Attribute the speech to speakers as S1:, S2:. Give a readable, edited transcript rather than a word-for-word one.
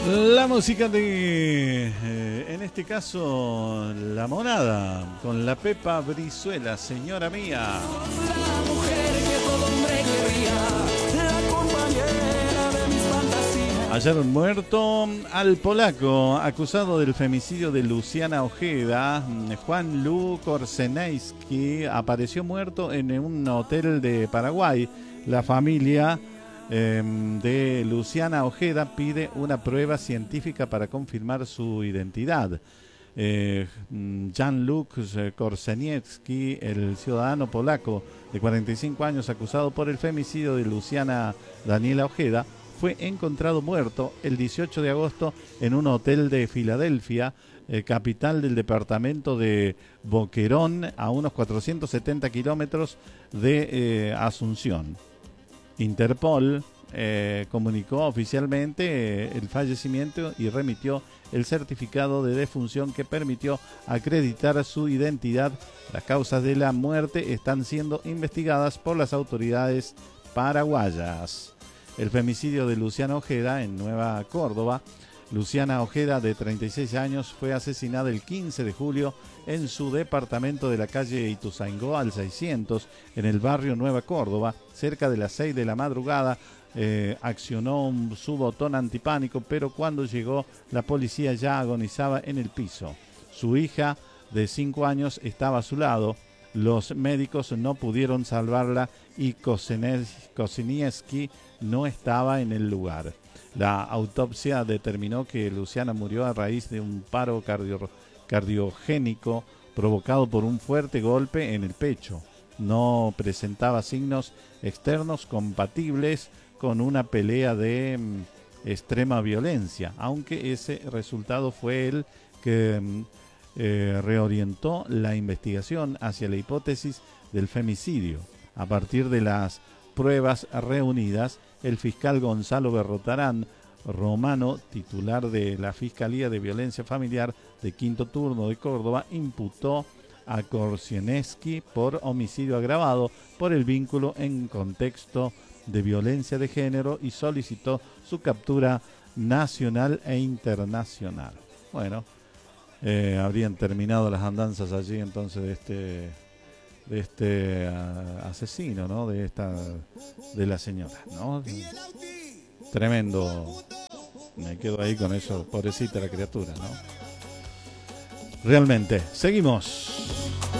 S1: La música de, en este caso, La Monada, con la Pepa Brizuela, señora mía.
S2: La mujer que todo hombre quería, la compañera de mis fantasías.
S1: Hallaron muerto al polaco acusado del femicidio de Luciana Ojeda. Juan Lu Korzenejski apareció muerto en un hotel de Paraguay. La familia de Luciana Ojeda pide una prueba científica para confirmar su identidad. Jan-Luk Korzenejski, el ciudadano polaco de 45 años acusado por el femicidio de Luciana Daniela Ojeda, fue encontrado muerto el 18 de agosto en un hotel de Filadelfia, capital del departamento de Boquerón, a unos 470 kilómetros de Asunción. Interpol comunicó oficialmente el fallecimiento y remitió el certificado de defunción que permitió acreditar su identidad. Las causas de la muerte están siendo investigadas por las autoridades paraguayas. El femicidio de Luciana Ojeda en Nueva Córdoba. Luciana Ojeda, de 36 años, fue asesinada el 15 de julio en su departamento de la calle Ituzaingó al 600, en el barrio Nueva Córdoba. Cerca de las 6 de la madrugada accionó su botón antipánico, pero cuando llegó la policía ya agonizaba en el piso. Su hija de 5 años estaba a su lado. Los médicos no pudieron salvarla y Korzenejski no estaba en el lugar. La autopsia determinó que Luciana murió a raíz de un paro cardiogénico provocado por un fuerte golpe en el pecho. No presentaba signos externos compatibles con una pelea de extrema violencia, aunque ese resultado fue el que reorientó la investigación hacia la hipótesis del femicidio. A partir de las pruebas reunidas, el fiscal Gonzalo Berrotarán Romano, titular de la Fiscalía de Violencia Familiar de Quinto Turno de Córdoba, imputó a Korzenejski por homicidio agravado por el vínculo en contexto de violencia de género y solicitó su captura nacional e internacional. Bueno, habrían terminado las andanzas allí entonces de este asesino, ¿no? De la señora, ¿no? Tremendo. Me quedo ahí con eso, pobrecita la criatura, ¿no? Realmente. Seguimos.